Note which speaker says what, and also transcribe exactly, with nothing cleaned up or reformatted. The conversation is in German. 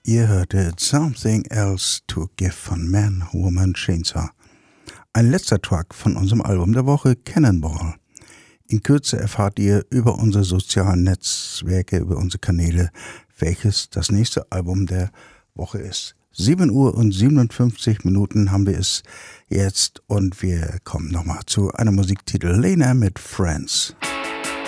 Speaker 1: Ihr hörtet Something Else to Give von Man, Woman, Chainsaw. Ein letzter Track von unserem Album der Woche, Cannonball. In Kürze erfahrt ihr über unsere sozialen Netzwerke, über unsere Kanäle, welches das nächste Album der Woche ist. sieben Uhr und siebenundfünfzig Minuten haben wir es jetzt und wir kommen nochmal zu einem Musiktitel Lena mit Friends.